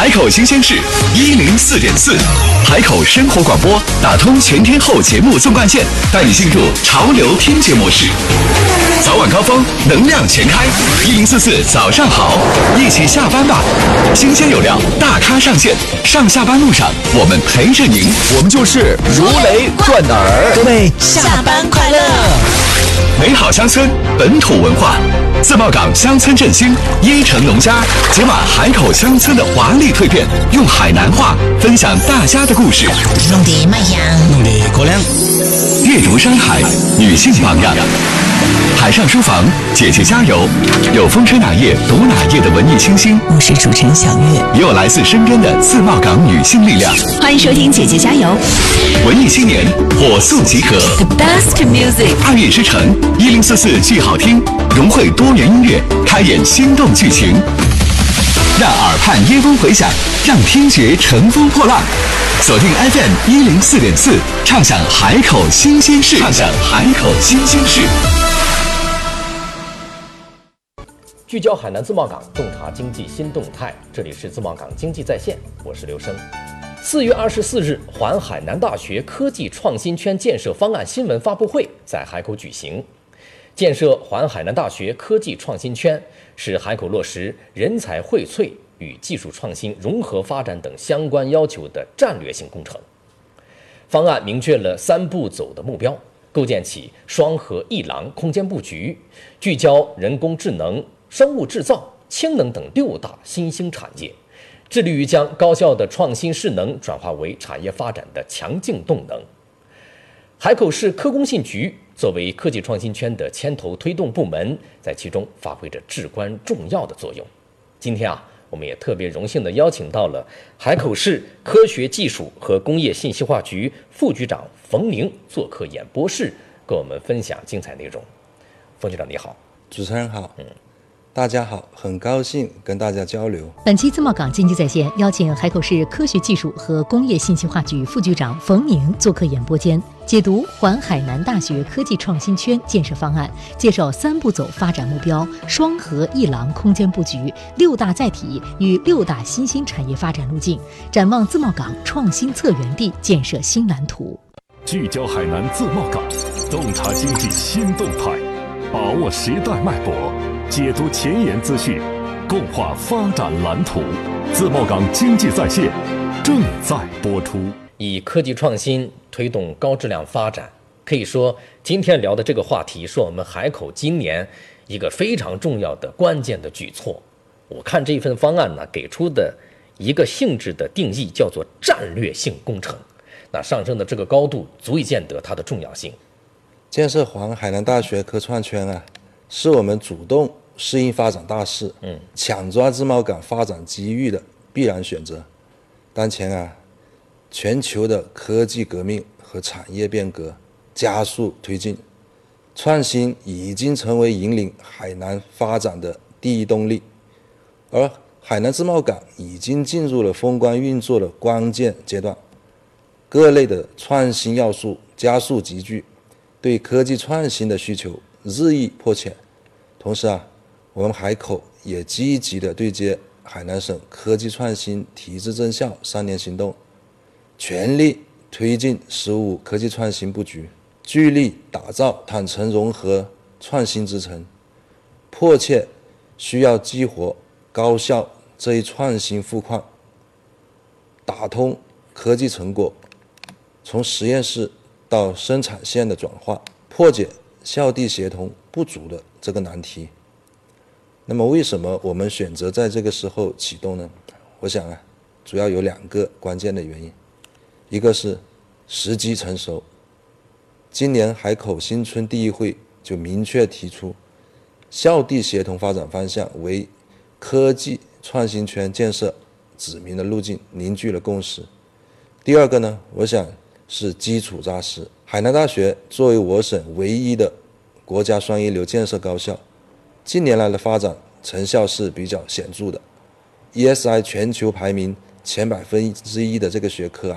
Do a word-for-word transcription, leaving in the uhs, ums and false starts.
海口新鲜事一零四点四，海口生活广播打通全天候节目纵贯线，带你进入潮流听觉模式。早晚高峰，能量全开，一零四四早上好，一起下班吧。新鲜有料，大咖上线，上下班路上我们陪着您，我们就是如雷贯耳。 各位下班快乐！ 美好乡村，本土文化，自贸港乡村振兴，一城农家解码海口乡村的华丽蜕变，用海南话分享大家的故事， 弄得卖香， 弄得高粱。 阅读山海，女性榜样。海上书房，姐姐加油！有风吹哪页读哪页的文艺清新， 我是主持人小月， 也有来自身边的自贸港女性力量。 欢迎收听姐姐加油！ 文艺青年火速集合 The best music， 二月之城一零四四剧好听，融汇多元音乐，开演心动剧情，让耳畔耶风回响，让听觉乘风破浪。锁定 F M 一零四点四，畅享海口新鲜事，畅享海口新鲜事。 聚焦海南自贸港，洞察经济新动态。这里是自贸港经济在线，我是刘生。四月二十四日，环海南大学科技创新圈建设方案新闻发布会在海口举行。建设环海南大学科技创新圈是海口落实人才荟萃与技术创新融合发展等相关要求的战略性工程。方案明确了三步走的目标，构建起双核一廊空间布局，聚焦人工智能、生物制造、氢能等六大新兴产业，致力于将高效的创新势能转化为产业发展的强劲动能。海口市科工信局作为科技创新圈的牵头推动部门，在其中发挥着至关重要的作用。今天啊，我们也特别荣幸地邀请到了海口市科学技术和工业信息化局副局长冯宁做客演播室，跟我们分享精彩内容。冯局长你好。 主持人好。嗯。大家好，很高兴跟大家交流。 本期自贸港经济在线邀请海口市科学技术和工业信息化局副局长冯宁做客演播间，解读环海南大学科技创新圈建设方案，介绍三步走发展目标、双核一廊空间布局、六大载体与六大新兴产业发展路径，展望自贸港创新策源地建设新蓝图。 聚焦海南自贸港，洞察经济新动态，把握时代脉搏，解读前沿资讯，共话发展蓝图。自贸港经济在线正在播出。 以科技创新推动高质量发展，可以说今天聊的这个话题是我们海口今年一个非常重要的关键的举措。我看这份方案呢，给出的一个性质的定义叫做战略性工程，那上升的这个高度足以见得它的重要性。 建设环海南大学科创圈啊，是我们主动适应发展大势，嗯，抢抓自贸港发展机遇的必然选择。当前啊，全球的科技革命和产业变革加速推进，创新已经成为引领海南发展的第一动力，而海南自贸港已经进入了风光运作的关键阶段，各类的创新要素加速集聚，对科技创新的需求日益迫切。同时啊，我们海口也积极地对接海南省科技创新提质增效三年行动，全力推进“十五”科技创新布局，聚力打造坦诚融合创新之城，迫切需要激活高校这一创新富矿，打通科技成果从实验室到生产线的转化，破解校地协同不足的这个难题。那么为什么我们选择在这个时候启动呢？我想啊，主要有两个关键的原因。一个是时机成熟，今年海口新春第一会就明确提出校地协同发展方向为科技创新圈建设指明的路径，凝聚了共识。第二个呢，我想是基础扎实。海南大学作为我省唯一的国家双一流建设高校，近年来的发展成效是比较显著的。E S I 全球排名前百分之一的这个学科啊，